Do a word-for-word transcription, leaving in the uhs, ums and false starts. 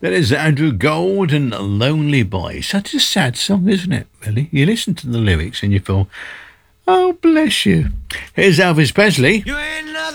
That is Andrew Gold and Lonely Boy. Such a sad song, isn't it, really? You listen to the lyrics and you feel, oh, bless you. Here's Elvis Presley. You